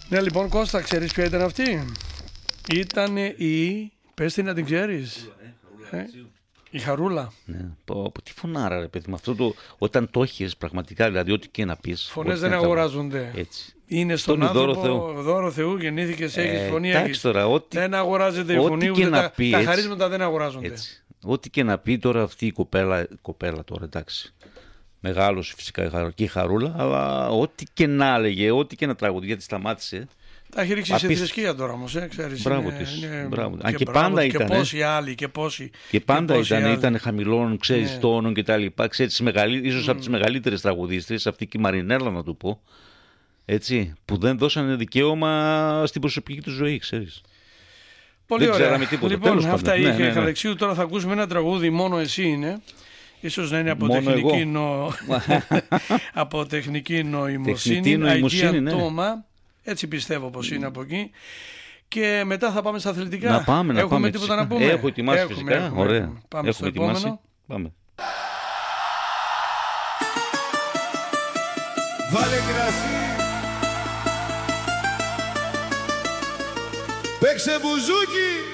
Ναι, λοιπόν, Κώστα, ξέρεις ποια ήταν αυτή? Ήταν η... Πες την να την ξέρεις. Η Χαρούλα. Ναι. Τι φωνάρα, ρε παιδί, με αυτό το. Όταν το έχεις πραγματικά, δηλαδή, ό,τι και να πεις. Φωνές δεν αγοράζονται. Έτσι. Είναι στον άνθρωπο δώρο Θεού, γεννήθηκες, έχεις φωνή. Εντάξει τώρα, δεν αγοράζεται η φωνή, ούτε τα χαρίσματα δεν αγοράζονται. Έτσι. Ό,τι και να πει τώρα αυτή η κοπέλα τώρα, εντάξει. Μεγάλος φυσικά και η Χαρούλα, αλλά ό,τι και να έλεγε, ό,τι και να τραγουδεί, γιατί σταμάτησε. Τα έχει ρίξει σε θρησκεία τώρα όμως, ξέρεις. Μπράβο της. Και πάντα ήταν. Και πόσοι άλλοι, και πάντα ήταν χαμηλών, ξέρεις, τόνων και τα λοιπά. Ξέρεις, ίσως από τις μεγαλύτερες τραγουδίστρες, αυτή και η Μαρινέλα να του πω, έτσι, που δεν δώσανε δικαίωμα στην προσωπική του ζωή, ξέρεις. Πολύ δεν ωραία. Τίποτα. Λοιπόν, αυτά είχε η Χαλεξίου. Τώρα θα ακούσουμε ένα τραγούδι, μόνο εσύ είναι. Ίσως να είναι από τεχνική νοημοσύνη, Αγία Τόμα. Έτσι πιστεύω πως είναι από εκεί. Και μετά θα πάμε στα αθλητικά. Να πάμε. Έχουμε τίποτα να πούμε? Έχω ετοιμάσει φυσικά. Ωραία. Πάμε στο επόμενο. Πάμε. Βάλε κρασί. Παίξε μπουζούκι.